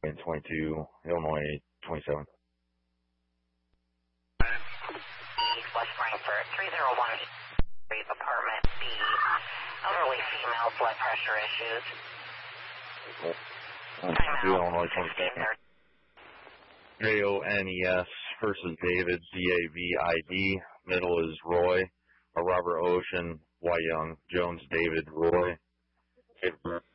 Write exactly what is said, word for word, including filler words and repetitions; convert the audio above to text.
and twenty-two, Illinois twenty-seven. West Frankfurt, three oh one, apartment B, elderly female, blood pressure issues. twenty-two, Illinois twenty-seven. J O N E S, first is David, D A V I D, middle is Roy, Robert Ocean, Y Young, Jones David, Roy.